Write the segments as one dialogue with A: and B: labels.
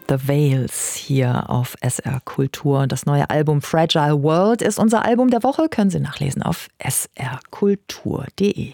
A: The Veils hier auf SR Kultur. Das neue Album Fragile World ist unser Album der Woche. Können Sie nachlesen auf srkultur.de.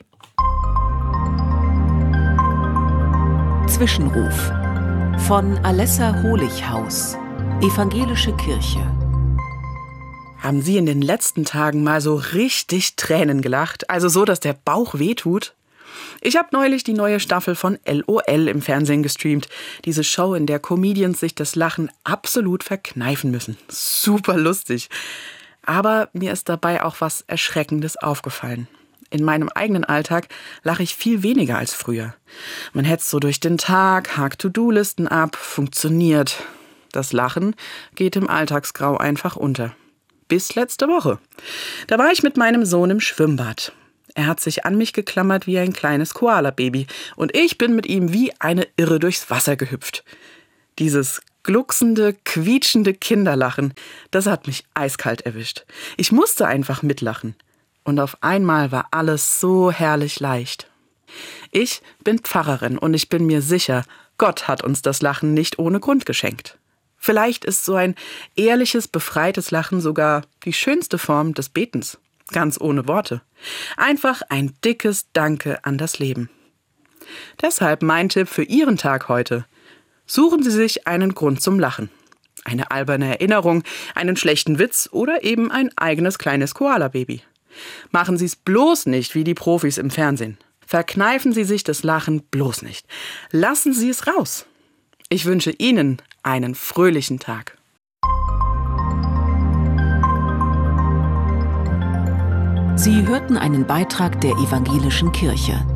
B: Zwischenruf von Alessa Holichhaus, Evangelische Kirche.
C: Haben Sie in den letzten Tagen mal so richtig Tränen gelacht? Also so, dass der Bauch wehtut? Ich habe neulich die neue Staffel von LOL im Fernsehen gestreamt. Diese Show, in der Comedians sich das Lachen absolut verkneifen müssen. Super lustig. Aber mir ist dabei auch was Erschreckendes aufgefallen. In meinem eigenen Alltag lache ich viel weniger als früher. Man hetzt so durch den Tag, hakt To-Do-Listen ab, funktioniert. Das Lachen geht im Alltagsgrau einfach unter. Bis letzte Woche. Da war ich mit meinem Sohn im Schwimmbad. Er hat sich an mich geklammert wie ein kleines Koala-Baby und ich bin mit ihm wie eine Irre durchs Wasser gehüpft. Dieses glucksende, quietschende Kinderlachen, das hat mich eiskalt erwischt. Ich musste einfach mitlachen. Und auf einmal war alles so herrlich leicht. Ich bin Pfarrerin und ich bin mir sicher, Gott hat uns das Lachen nicht ohne Grund geschenkt. Vielleicht ist so ein ehrliches, befreites Lachen sogar die schönste Form des Betens. Ganz ohne Worte. Einfach ein dickes Danke an das Leben. Deshalb mein Tipp für Ihren Tag heute. Suchen Sie sich einen Grund zum Lachen. Eine alberne Erinnerung, einen schlechten Witz oder eben ein eigenes kleines Koala-Baby. Machen Sie es bloß nicht wie die Profis im Fernsehen. Verkneifen Sie sich das Lachen bloß nicht. Lassen Sie es raus. Ich wünsche Ihnen einen fröhlichen Tag.
B: Sie hörten einen Beitrag der Evangelischen Kirche.